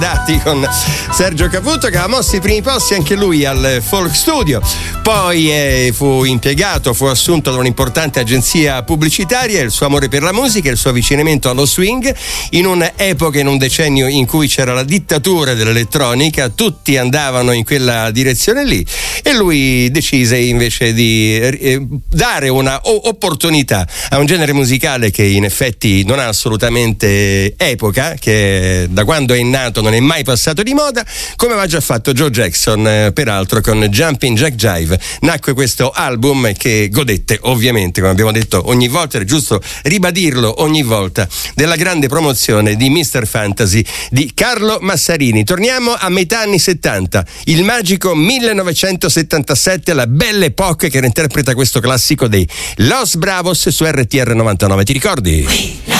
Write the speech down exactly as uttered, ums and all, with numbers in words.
dati con Sergio Caputo, che ha mosso i primi passi anche lui al Folk Studio, poi eh, fu impiegato, fu assunto da un'importante agenzia pubblicitaria. Il suo amore per la musica e il suo avvicinamento allo swing in un'epoca, in un decennio in cui c'era la dittatura dell'elettronica, tutti andavano in quella direzione lì e lui decise invece di eh, dare una o- opportunità a un genere musicale che in effetti non ha assolutamente epoca, che da quando è nato non è mai passato di moda, come aveva già fatto Joe Jackson, eh, peraltro con Jumpin' Jack Jive nacque questo album che godette ovviamente, come abbiamo detto ogni volta, è giusto ribadirlo ogni volta, della grande promozione di mister Fantasy di Carlo Massarini. Torniamo a metà anni settanta, il magico millenovecentosettantasette, la Belle Époque, che interpreta questo classico dei Los Bravos su R T R novantanove, ti ricordi?